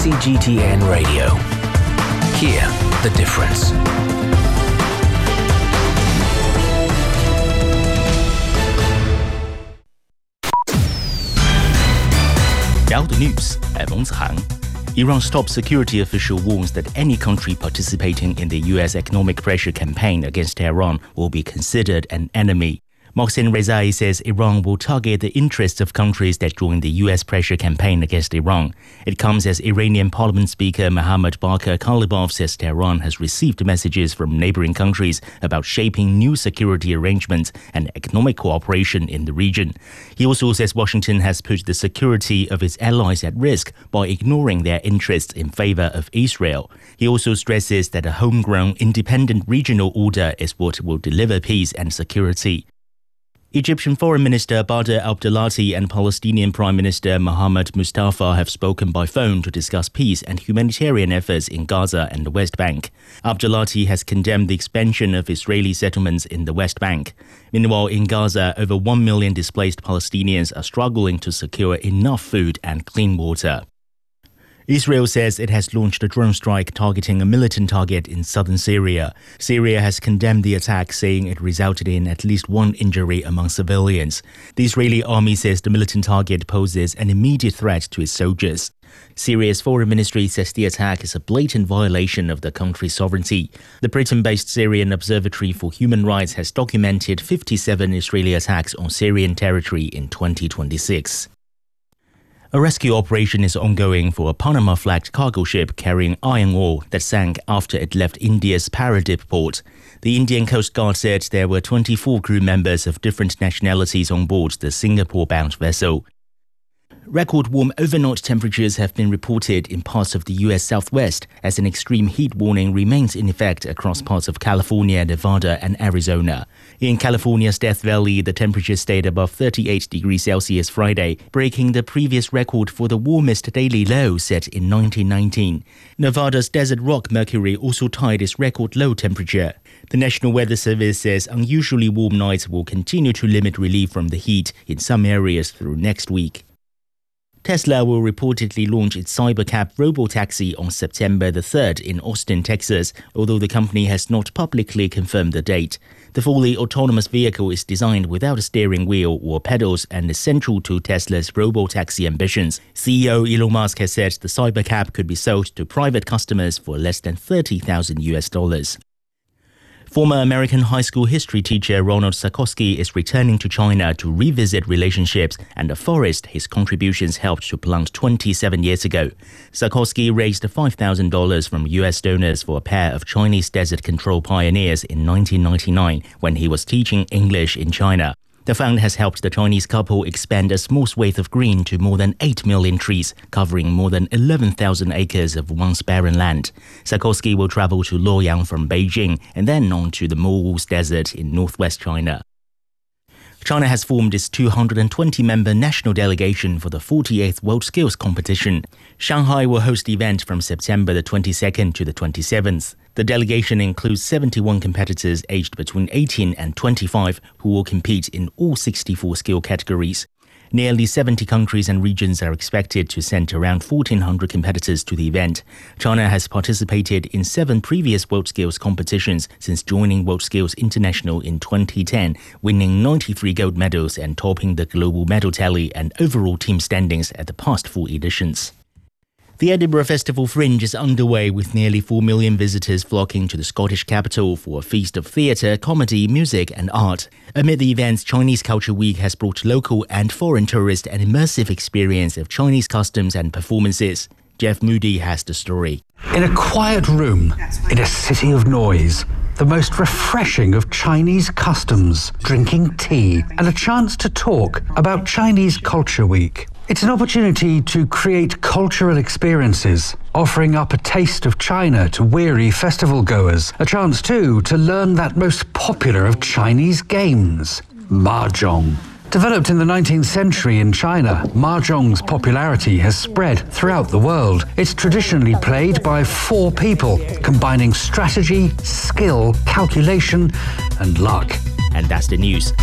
CGTN Radio. Hear the difference. Now the news at Mengzihang. Iran's top security official warns that any country participating in the U.S. economic pressure campaign against Tehran will be considered an enemy. Mohsen Rezai says Iran will target the interests of countries that join the U.S. pressure campaign against Iran. It comes as Iranian Parliament Speaker Mohammad Bakir Kalibov says Tehran has received messages from neighboring countries about shaping new security arrangements and economic cooperation in the region. He also says Washington has put the security of its allies at risk by ignoring their interests in favor of Israel. He also stresses that a homegrown independent regional order is what will deliver peace and security. Egyptian Foreign Minister Badr Abdulati and Palestinian Prime Minister Mohammed Mustafa have spoken by phone to discuss peace and humanitarian efforts in Gaza and the West Bank. Abdulati has condemned the expansion of Israeli settlements in the West Bank. Meanwhile, in Gaza, over 1 million displaced Palestinians are struggling to secure enough food and clean water. Israel says it has launched a drone strike targeting a militant target in southern Syria. Syria has condemned the attack, saying it resulted in at least one injury among civilians. The Israeli army says the militant target poses an immediate threat to its soldiers. Syria's foreign ministry says the attack is a blatant violation of the country's sovereignty. The Britain-based Syrian Observatory for Human Rights has documented 57 Israeli attacks on Syrian territory in 2026. A rescue operation is ongoing for a Panama-flagged cargo ship carrying iron ore that sank after it left India's Paradip port. The Indian Coast Guard said there were 24 crew members of different nationalities on board the Singapore-bound vessel. Record warm overnight temperatures have been reported in parts of the U.S. Southwest as an extreme heat warning remains in effect across parts of California, Nevada and Arizona. In California's Death Valley, the temperature stayed above 38 degrees Celsius Friday, breaking the previous record for the warmest daily low set in 1919. Nevada's Desert Rock mercury also tied its record low temperature. The National Weather Service says unusually warm nights will continue to limit relief from the heat in some areas through next week. Tesla will reportedly launch its Cybercab robotaxi on September the 3rd in Austin, Texas, although the company has not publicly confirmed the date. The fully autonomous vehicle is designed without a steering wheel or pedals and is central to Tesla's robotaxi ambitions. CEO Elon Musk has said the Cybercab could be sold to private customers for less than $30,000. Former American high school history teacher Ronald Sikorsky is returning to China to revisit relationships and the forest his contributions helped to plant 27 years ago. Sikorsky raised $5,000 from U.S. donors for a pair of Chinese desert control pioneers in 1999 when he was teaching English in China. The fund has helped the Chinese couple expand a small swathe of green to more than 8 million trees, covering more than 11,000 acres of once barren land. Sikorsky will travel to Luoyang from Beijing and then on to the Moguls Desert in northwest China. China has formed its 220-member national delegation for the 48th World Skills Competition. Shanghai will host the event from September the 22nd to the 27th. The delegation includes 71 competitors aged between 18 and 25 who will compete in all 64 skill categories. Nearly 70 countries and regions are expected to send around 1,400 competitors to the event. China has participated in 7 previous World Skills competitions since joining World Skills International in 2010, winning 93 gold medals and topping the global medal tally and overall team standings at the past 4 editions. The Edinburgh Festival Fringe is underway with nearly 4 million visitors flocking to the Scottish capital for a feast of theatre, comedy, music and art. Amid the events, Chinese Culture Week has brought local and foreign tourists an immersive experience of Chinese customs and performances. Jeff Moody has the story. In a quiet room, in a city of noise, the most refreshing of Chinese customs, drinking tea, and a chance to talk about Chinese Culture Week. It's an opportunity to create cultural experiences, offering up a taste of China to weary festival goers. A chance, too, to learn that most popular of Chinese games, Mahjong. Developed in the 19th century in China, Mahjong's popularity has spread throughout the world. It's traditionally played by 4 people, combining strategy, skill, calculation, and luck. And that's the news.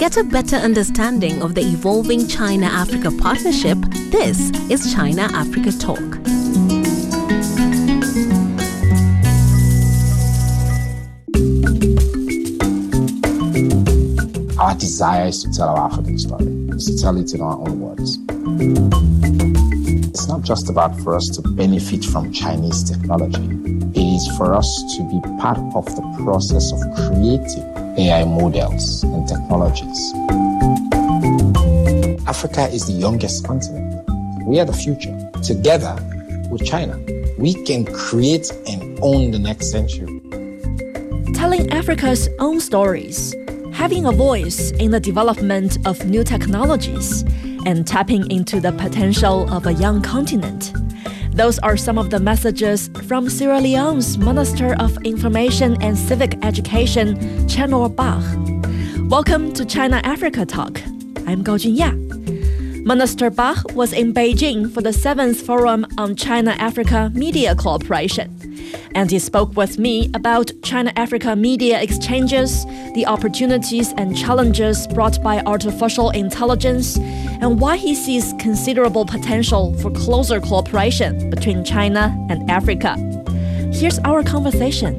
get a better understanding of the evolving China-Africa partnership, this is China-Africa Talk. Our desire is to tell our African story, is to tell it in our own words. It's not just about for us to benefit from Chinese technology. It is for us to be part of the process of creating AI models and technologies. Africa is the youngest continent. We are the future. Together with China, we can create and own the next century. Telling Africa's own stories, having a voice in the development of new technologies, and tapping into the potential of a young continent. Those are some of the messages from Sierra Leone's Minister of Information and Civic Education, Chenor Bah. Welcome to China-Africa Talk. I'm Gao Junya. Minister Bah was in Beijing for the 7th Forum on China-Africa Media Cooperation. And he spoke with me about China-Africa media exchanges, the opportunities and challenges brought by artificial intelligence, and why he sees considerable potential for closer cooperation between China and Africa. Here's our conversation.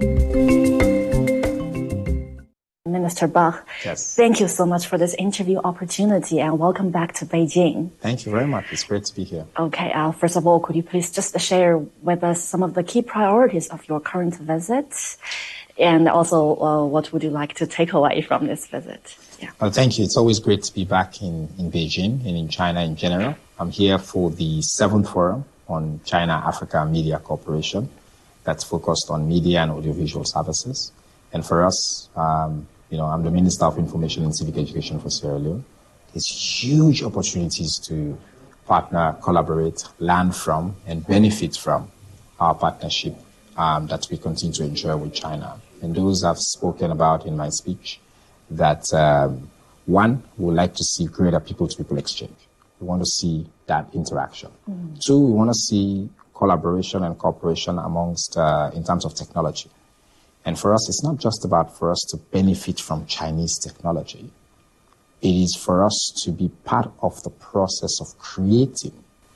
Minister Bah, Yes. Thank you so much for this interview opportunity and welcome back to Beijing. Thank you very much. It's great to be here. Okay, first of all, could you please just share with us some of the key priorities of your current visit? And also, what would you like to take away from this visit? Yeah. Well, thank you. It's always great to be back in Beijing and in China in general. I'm here for the 7th Forum on China-Africa Media Cooperation that's focused on media and audiovisual services. And for us, I'm the Minister of Information and Civic Education for Sierra Leone. There's huge opportunities to partner, collaborate, learn from, and benefit from our partnership that we continue to enjoy with China. And those I've spoken about in my speech, that one, we would like to see greater people-to-people exchange. We want to see that interaction. Mm-hmm. Two, we want to see collaboration and cooperation amongst, in terms of technology. And for us, it's not just about for us to benefit from Chinese technology. It is for us to be part of the process of creating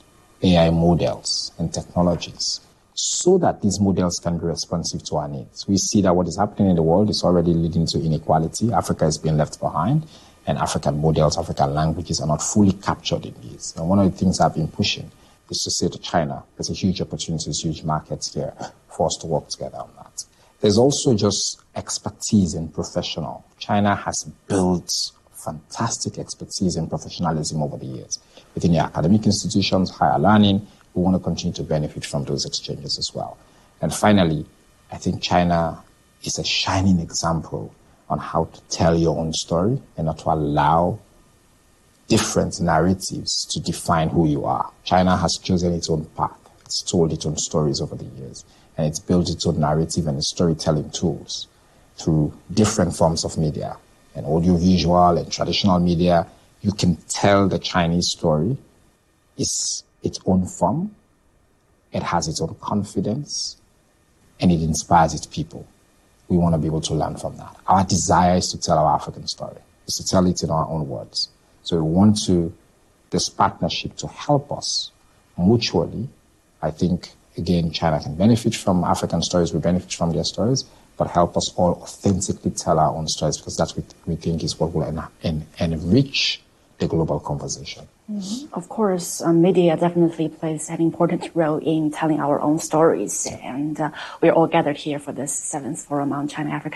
AI models and technologies so that these models can be responsive to our needs. We see that what is happening in the world is already leading to inequality. Africa is being left behind, and African models, African languages are not fully captured in these. And one of the things I've been pushing is to say to China, there's a huge opportunity, there's huge markets here for us to work together on that. There's also just expertise in professional. China has built fantastic expertise and professionalism over the years. Within the academic institutions, higher learning, we want to continue to benefit from those exchanges as well. And finally, I think China is a shining example on how to tell your own story and not to allow different narratives to define who you are. China has chosen its own path. It's told its own stories over the years. And it's built its own narrative and storytelling tools through different forms of media and audiovisual and traditional media. You can tell the Chinese story. It's its own form. It has its own confidence and it inspires its people. We want to be able to learn from that. Our desire is to tell our African story, is to tell it in our own words. So we want this partnership to help us mutually. I think, again, China can benefit from African stories, we benefit from their stories, but help us all authentically tell our own stories because that's what we think is what will enrich the global conversation. Mm-hmm. Of course, media definitely plays an important role in telling our own stories. And we're all gathered here for this 7th Forum on China-Africa